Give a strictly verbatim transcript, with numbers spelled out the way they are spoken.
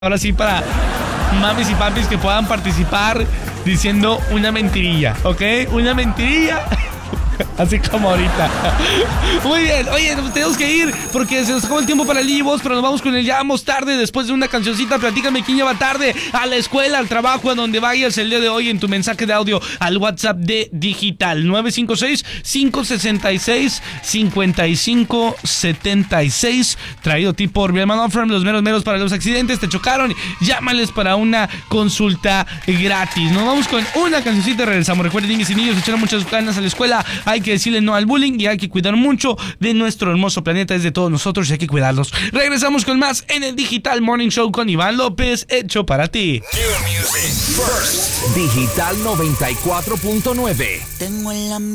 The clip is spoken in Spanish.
Ahora sí, para mamis y papis que puedan participar diciendo una mentirilla, ¿ok? Una mentirilla. Así como ahorita. Muy bien, oye, nos tenemos que ir porque se nos acabó el tiempo para el Digibuzz, pero nos vamos con el ya vamos tarde después de una cancioncita. Platícame quién ya va tarde a la escuela, al trabajo, a donde vayas el día de hoy en tu mensaje de audio al WhatsApp de Digital nueve cinco seis, cinco seis seis, cinco cinco siete seis. Traído a ti por mi hermano From, los meros meros para los accidentes. Te chocaron, llámales para una consulta gratis. Nos vamos con una cancioncita y regresamos. Recuerden, niños y niños, echaron muchas ganas a la escuela. Hay que decirle no al bullying y hay que cuidar mucho de nuestro hermoso planeta. Es de todos nosotros y hay que cuidarlos. Regresamos con más en el Digital Morning Show con Iván López, hecho para ti. New music first. Digital noventa y cuatro punto nueve. Tengo en la